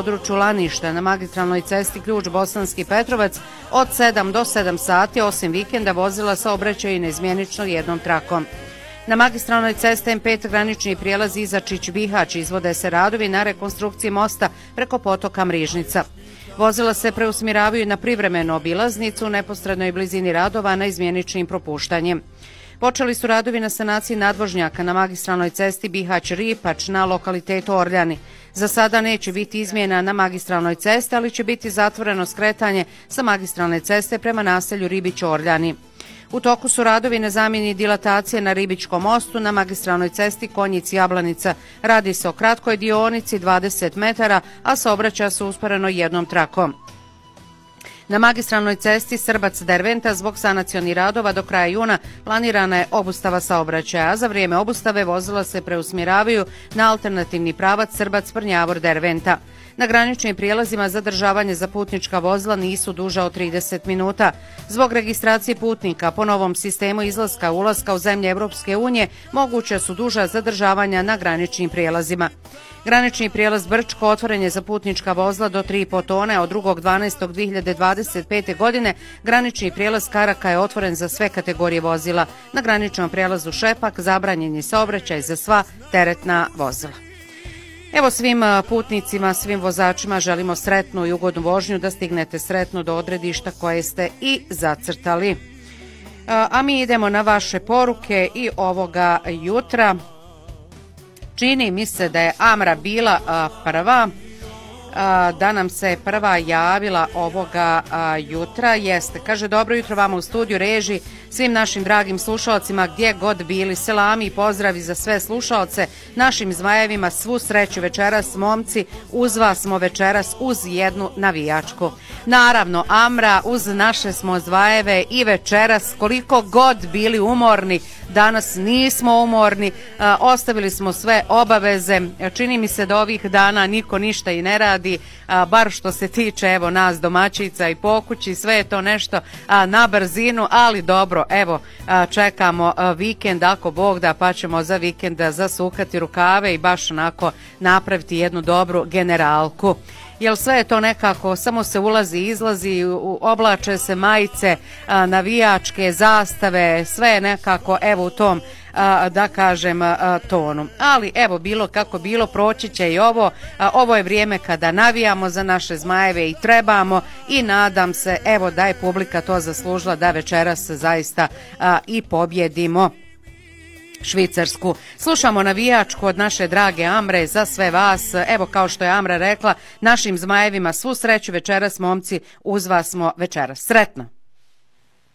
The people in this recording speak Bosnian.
području Laništa na magistralnoj cesti Ključ-Bosanski Petrovac od 7 do 7 sati, osim vikenda vozila saobraćaju neizmjenično jednom trakom. Na magistralnoj cesti M5 granični prijelaz Izačić-Bihać izvode se radovi na rekonstrukciji mosta preko potoka Mrižnica. Vozila se preusmjeravaju na privremenu obilaznicu u neposrednoj blizini radova na izmjeničnim propuštanjem. Počeli su radovi na sanaciji nadvožnjaka na magistralnoj cesti Bihać-Ripač na lokalitetu Orljani. Za sada neće biti izmjena na magistralnoj cesti, ali će biti zatvoreno skretanje sa magistralne ceste prema naselju Ribić-Orljani. U toku su radovi na zamjeni dilatacije na Ribičkom mostu na magistralnoj cesti Konjic-Jablanica. Radi se o kratkoj dionici 20 metara, a saobraća se usporeno jednom trakom. Na magistralnoj cesti Srbac-Derventa zbog sanacionih radova do kraja juna planirana je obustava saobraćaja, a za vrijeme obustave vozila se preusmjeravaju na alternativni pravac Srbac-Prnjavor-Derventa. Na graničnim prijelazima zadržavanje za putnička vozila nisu duža od 30 minuta. Zbog registracije putnika po novom sistemu izlaska i ulaska u zemlje Evropske unije moguće su duža zadržavanja na graničnim prijelazima. Granični prijelaz Brčko otvoren je za putnička vozila do 3,5 tone, a od 2.12.2025. godine granični prijelaz Karaka je otvoren za sve kategorije vozila. Na graničnom prijelazu Šepak zabranjen je saobraćaj za sva teretna vozila. Evo svim putnicima, svim vozačima želimo sretnu i ugodnu vožnju, da stignete sretno do odredišta koje ste i zacrtali. A mi idemo na vaše poruke i ovoga jutra. Čini mi se da je Amra bila prva, da nam se prva javila ovoga jutra. Jeste, kaže, dobro jutro vama u studiju, reži, svim našim dragim slušalcima gdje god bili, selami i pozdravi za sve slušalce, našim zmajevima svu sreću večeras, momci, uz vas smo večeras uz jednu navijačku. Naravno, Amra, uz naše smo zvajeve i večeras, koliko god bili umorni, danas nismo umorni, ostavili smo sve obaveze, čini mi se da ovih dana niko ništa i ne radi, bar što se tiče evo nas domaćica i pokući, sve je to nešto na brzinu, ali dobro, evo čekamo vikend ako Bog da, pa ćemo za vikenda zasukati rukave i baš onako napraviti jednu dobru generalku. Jer sve je to nekako, samo se ulazi i izlazi, oblače se majice, navijačke, zastave, sve je nekako evo u tom, da kažem, tonu. Ali evo bilo kako bilo, proći će i ovo. Ovo je vrijeme kada navijamo za naše zmajeve i trebamo i nadam se evo da je publika to zaslužila da večeras zaista i pobjedimo Švicarsku. Slušamo navijačku od naše drage Amre za sve vas. Evo kao što je Amra rekla, našim zmajevima svu sreću večeras, momci, uz vas smo večeras. Sretno!